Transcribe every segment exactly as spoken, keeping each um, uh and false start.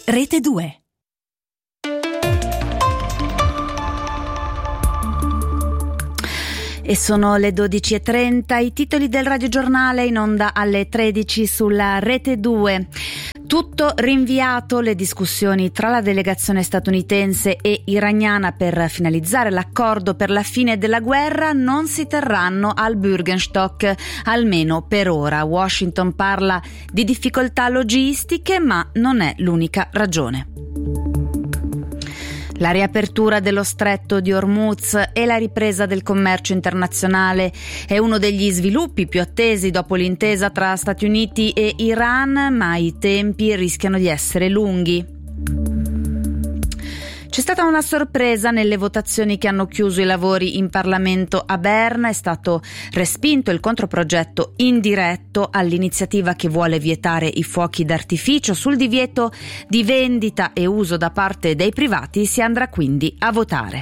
Rete due. E sono le dodici e trenta, i titoli del radiogiornale in onda alle tredici sulla Rete due. Tutto rinviato, le discussioni tra la delegazione statunitense e iraniana per finalizzare l'accordo per la fine della guerra non si terranno al Bürgenstock, almeno per ora. Washington parla di difficoltà logistiche, ma non è l'unica ragione. La riapertura dello stretto di Hormuz e la ripresa del commercio internazionale è uno degli sviluppi più attesi dopo l'intesa tra Stati Uniti e Iran, ma i tempi rischiano di essere lunghi. C'è stata una sorpresa nelle votazioni che hanno chiuso i lavori in Parlamento a Berna. È stato respinto il controprogetto indiretto all'iniziativa che vuole vietare i fuochi d'artificio. Sul divieto di vendita e uso da parte dei privati si andrà quindi a votare.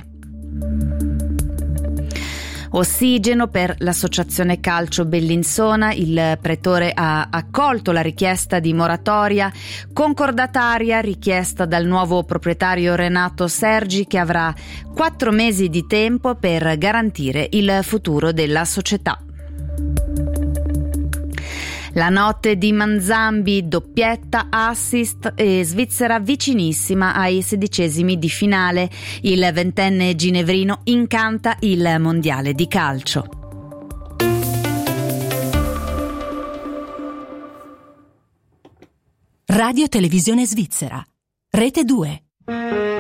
Ossigeno per l'associazione calcio Bellinzona. Il pretore ha accolto la richiesta di moratoria concordataria richiesta dal nuovo proprietario Renato Sergi, che avrà quattro mesi di tempo per garantire il futuro della società. La notte di Manzambi, doppietta, assist e Svizzera vicinissima ai sedicesimi di finale. Il ventenne ginevrino incanta il mondiale di calcio. Radio Televisione Svizzera, Rete due.